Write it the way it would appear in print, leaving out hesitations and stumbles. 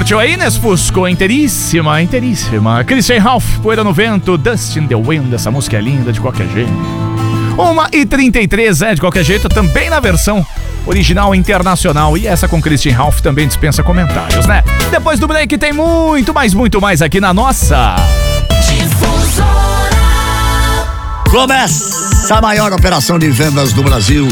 Curtiu aí, Inês Fusco? Inteiríssima, inteiríssima. Christian Ralph, Poeira no Vento, Dust in the Wind. Essa música é linda de qualquer jeito. 1h33, de qualquer jeito, também na versão original internacional. E essa com Christian Ralph também dispensa comentários, né? Depois do break tem muito mais aqui na nossa Difusora. Começa a maior operação de vendas do Brasil.